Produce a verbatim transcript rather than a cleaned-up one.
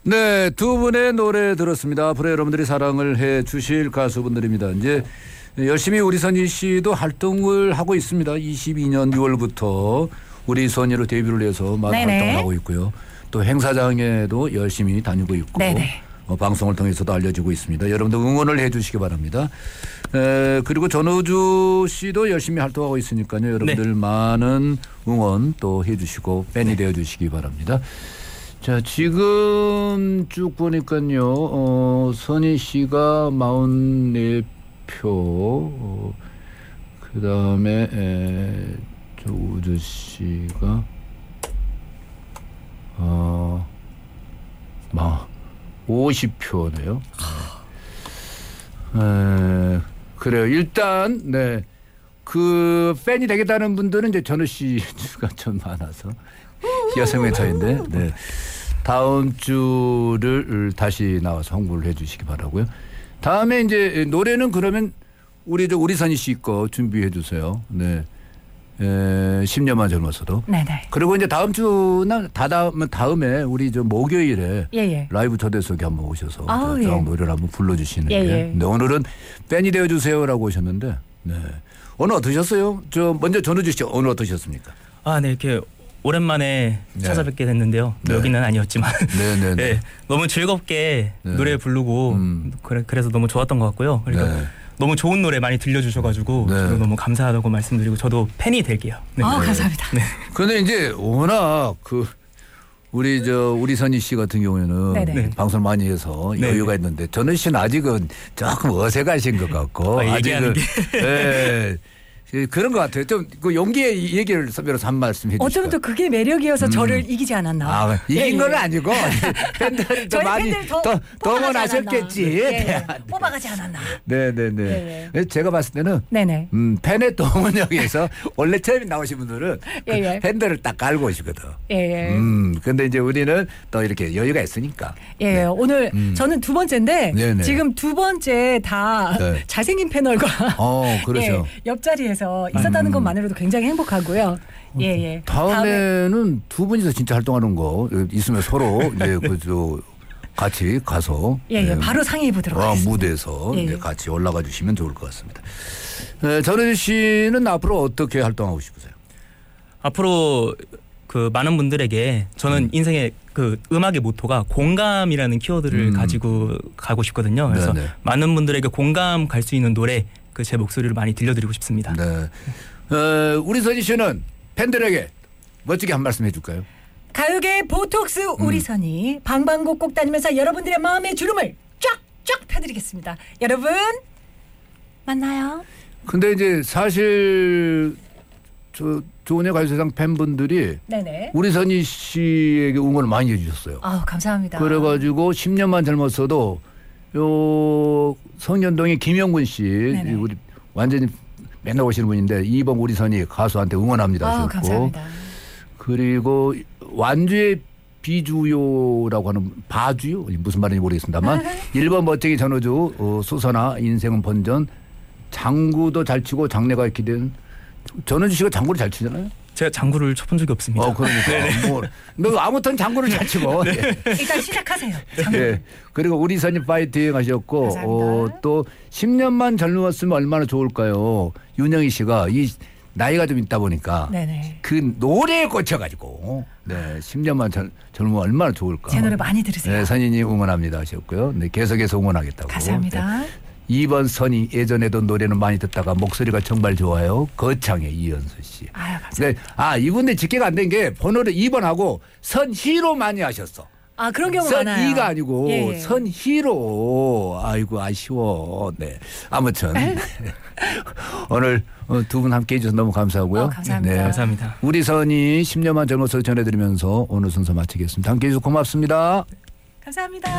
네, 두 분의 노래 들었습니다. 앞으로 여러분들이 사랑을 해 주실 가수분들입니다. 이제 열심히 우리 선희 씨도 활동을 하고 있습니다. 이십이 년 유월부터 우리 선희로 데뷔를 해서 많은 네네. 활동을 하고 있고요. 또 행사장에도 열심히 다니고 있고 어, 방송을 통해서도 알려지고 있습니다. 여러분들 응원을 해 주시기 바랍니다. 에, 그리고 전우주 씨도 열심히 활동하고 있으니까요. 여러분들 네. 많은 응원 또 해 주시고 팬이 네. 되어 주시기 바랍니다. 자, 지금 쭉 보니까요, 어, 선희 씨가 사십사 표, 어, 그 다음에, 저 우주 씨가, 어, 막, 오십 표네요. 에, 그래요. 일단, 네. 그, 팬이 되겠다는 분들은 이제 전우 씨가 좀 많아서. 여섯 명 차인데, 네. 다음 주를 다시 나와서 홍보를 해 주시기 바라고요. 다음에 이제 노래는 그러면 우리 저 우리 선희 씨 거 준비해 주세요. 네. 에, 십 년만 젊었어도. 네네. 그리고 이제 다음 주나 다다음 다음에 우리 저 목요일에 예예. 라이브 초대석에 한번 오셔서 아, 예. 노래를 한번 불러주시는 게. 네, 오늘은 팬이 되어 주세요라고 오셨는데, 네. 오늘 어떠셨어요? 저 먼저 전우주 씨 오늘 어떠셨습니까? 아, 네, 이렇게. 오랜만에 네. 찾아뵙게 됐는데요. 네. 여기는 아니었지만 네, 너무 즐겁게 네. 노래 부르고 음. 그래, 그래서 너무 좋았던 것 같고요. 그러니까 네. 너무 좋은 노래 많이 들려주셔가지고 네. 저도 너무 감사하다고 말씀드리고 저도 팬이 될게요. 네. 아, 감사합니다. 네. 그런데 이제 워낙 그 우리 저 우리 선희 씨 같은 경우에는 네네. 방송 많이 해서 네네. 여유가 있는데 전우 씨는 아직은 조금 어색하신 것 같고 아, 아직은 네. 그런 것 같아요. 좀 그 용기의 얘기를 선배로서 한 말씀 해주시죠. 어쩌면 또 그게 매력이어서 음. 저를 이기지 않았나. 아, 이긴 예, 건 예. 아니고 팬들을 더 많이 더, 더, 더 응원하셨겠지. 예, 예. 뽑아가지 않았나. 네네네. 예, 예. 제가 봤을 때는 네네. 음, 팬의 또 응원력에서 원래 처음에 나오신 분들은 예, 예. 그 팬들을 딱 깔고 오시거든. 예, 예. 음, 근데 이제 우리는 또 이렇게 여유가 있으니까. 예, 네. 오늘 음. 저는 두 번째인데 네네. 지금 두 번째 다 네. 잘생긴 패널과 어, 그렇죠. 예, 옆자리에서 있었다는 음. 것만으로도 굉장히 행복하고요. 예, 예. 다음에는 다음에. 두 분이서 진짜 활동하는 거 있으면 서로 이제 그저 같이 가서 예, 예. 네. 바로 상의해 보도록 어, 하겠습니다. 무대에서 예, 예. 같이 올라가 주시면 좋을 것 같습니다. 네, 전우주 씨는 앞으로 어떻게 활동하고 싶으세요? 앞으로 그 많은 분들에게 저는 음. 인생의 그 음악의 모토가 공감이라는 키워드를 음. 가지고 가고 싶거든요. 그래서 네네. 많은 분들에게 공감 갈 수 있는 노래 그 제 목소리를 많이 들려드리고 싶습니다. 네. 어, 우리 선희 씨는 팬들에게 멋지게 한 말씀 해줄까요? 가요계 보톡스 우리 음. 선희 방방곡 곡 다니면서 여러분들의 마음의 주름을 쫙쫙 펴드리겠습니다. 여러분 만나요. 근데 이제 사실 저 조은혜 가요세상 팬분들이 네네. 우리 선희 씨에게 응원을 많이 해주셨어요. 아, 감사합니다. 그래가지고 십 년만 젊었어도 요 성년동의 김영군 씨 네네. 우리 완전히 맨날 오시는 분인데 이번 우리 선희 가수한테 응원합니다 하셨고 감사합니다. 그리고 완주의 비주요라고 하는 바주요 무슨 말인지 모르겠습니다만 일 번 멋쟁이 전우주 어, 수선아 인생은 번전 장구도 잘 치고 장래가 기대는 전우주 씨가 장구를 잘 치잖아요. 제가 장구를 쳐본 적이 없습니다. 어, 그러니까. 뭐, 너 아무튼 장구를 잘 치고. 네. 일단 시작하세요. 네. 그리고 우리 선희 파이팅 하셨고, 어, 또 십 년만 젊었으면 얼마나 좋을까요? 윤영희 씨가 이 나이가 좀 있다 보니까 네네. 그 노래에 꽂혀가지고, 네. 십 년만 젊, 젊으면 얼마나 좋을까. 제 노래 많이 들으세요. 네. 선희님 응원합니다 하셨고요. 네. 계속해서 응원하겠다고. 감사합니다. 네. 이번 선희 예전에도 노래는 많이 듣다가 목소리가 정말 좋아요. 거창의 이현수 씨. 아유, 네. 아, 이분들 직계가 안 된 게 번호를 이 번 하고 선희로 많이 하셨어. 아, 그런 경우 많아요. 선희가 아니고 예, 예. 선희로. 아이고 아쉬워. 네. 아무튼 오늘 두 분 함께해 주셔서 너무 감사하고요. 어, 감사합니다. 네. 감사합니다. 우리 선희 십 년만 젊어서 전해드리면서 오늘 순서 마치겠습니다. 함께해 주셔서 고맙습니다. 감사합니다.